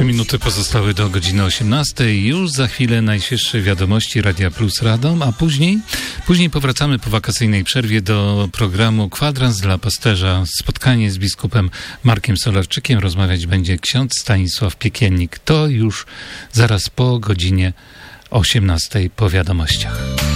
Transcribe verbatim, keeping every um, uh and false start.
Trzy minuty pozostały do godziny osiemnastej. Już za chwilę najświeższe wiadomości Radia Plus Radom, a później, później powracamy po wakacyjnej przerwie do programu Kwadrans dla Pasterza. Spotkanie z biskupem Markiem Solarczykiem. Rozmawiać będzie ksiądz Stanisław Piekielnik. To już zaraz po godzinie osiemnastej po wiadomościach.